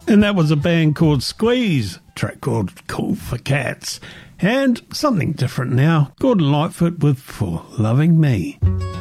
And that was a band called Squeeze, track called Cool for Cats, and something different now, Gordon Lightfoot with For Loving Me.